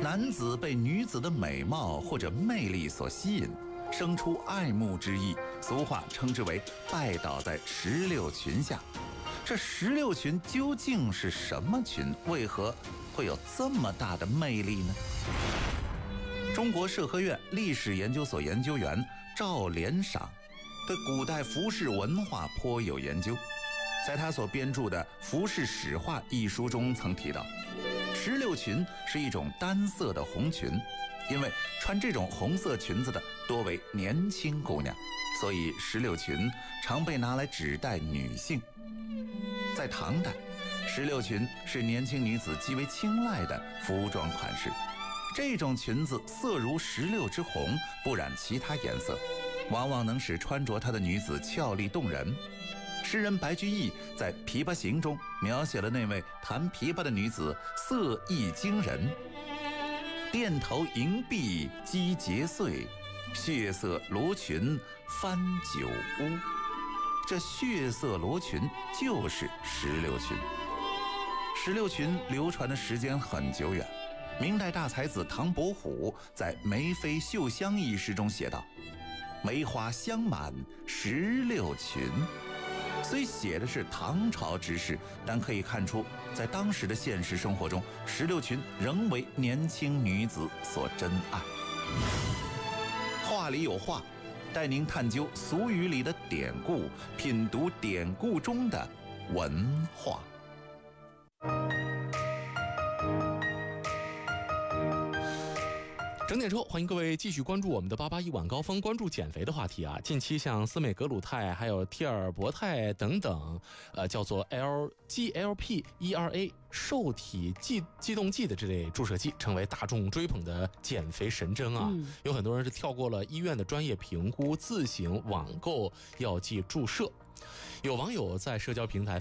男子被女子的美貌或者魅力所吸引，生出爱慕之意，俗话称之为拜倒在石榴裙下。这石榴裙究竟是什么裙？为何会有这么大的魅力呢？中国社科院历史研究所研究员赵连赏对古代服饰文化颇有研究，在他所编著的《服饰史话》一书中曾提到，石榴裙是一种单色的红裙，因为穿这种红色裙子的多为年轻姑娘，所以石榴裙常被拿来指代女性。在唐代，石榴裙是年轻女子极为青睐的服装款式。这种裙子色如石榴之红，不染其他颜色，往往能使穿着它的女子俏丽动人。诗人白居易在《琵琶行》中描写了那位弹琵琶的女子色艺惊人，钿头银篦击节碎，血色罗裙翻酒污。这血色罗裙就是石榴裙。石榴裙流传的时间很久远，明代大才子唐伯虎在《眉飞绣香》一诗中写道：梅花香满石榴裙。虽写的是唐朝之事，但可以看出在当时的现实生活中，石榴裙仍为年轻女子所珍爱。话里有话，带您探究俗语里的典故，品读典故中的文化。 整点之后，欢迎各位继续关注我们的881晚高峰，关注减肥的话题啊。近期像司美格鲁肽、还有替尔博肽等等，叫做 GLP-1RA 受体激动剂的这类注射剂，成为大众追捧的减肥神针啊。有很多人是跳过了医院的专业评估，自行网购药剂注射。有网友在社交平台